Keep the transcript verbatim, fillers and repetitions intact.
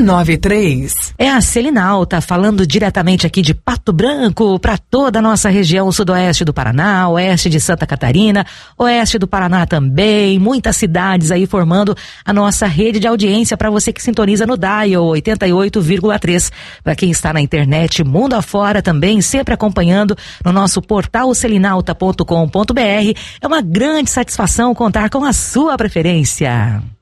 nove três. É a Selinalta falando diretamente aqui de Pato Branco para toda a nossa região sudoeste do Paraná, oeste de Santa Catarina, oeste do Paraná também, muitas cidades aí formando a nossa rede de audiência para você que sintoniza no Dial oitenta e oito vírgula três. Para quem está na internet, mundo afora também, sempre acompanhando no nosso portal selinalta ponto com ponto br. É uma grande satisfação contar com a sua preferência.